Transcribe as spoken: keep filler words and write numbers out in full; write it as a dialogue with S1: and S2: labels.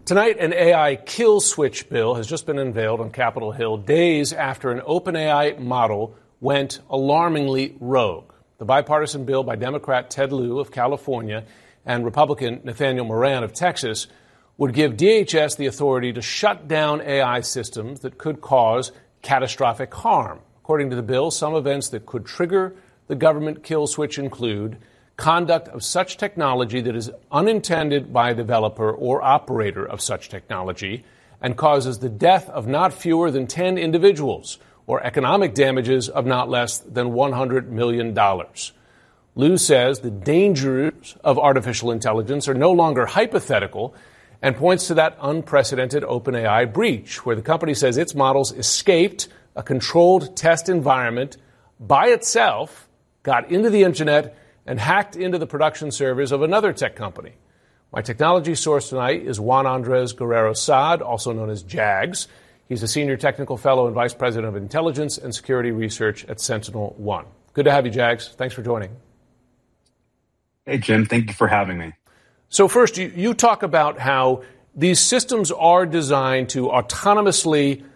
S1: Tonight, an A I kill switch bill has just been unveiled on Capitol Hill days after an OpenAI model went alarmingly rogue. The bipartisan bill by Democrat Ted Lieu of California and Republican Nathaniel Moran of Texas would give D H S the authority to shut down A I systems that could cause catastrophic harm. According to the bill, some events that could trigger the government kill switch include conduct of such technology that is unintended by a developer or operator of such technology and causes the death of not fewer than ten individuals or economic damages of not less than one hundred million dollars. Lieu says the dangers of artificial intelligence are no longer hypothetical and points to that unprecedented OpenAI breach where the company says its models escaped a controlled test environment by itself, got into the internet, and hacked into the production servers of another tech company. My technology source tonight is Juan Andres Guerrero Saad, also known as JAGS. He's a senior technical fellow and vice president of intelligence and security research at Sentinel One. Good to have you, JAGS. Thanks for joining.
S2: Hey, Jim. Thank you for having me.
S1: So first, you, you talk about how these systems are designed to autonomously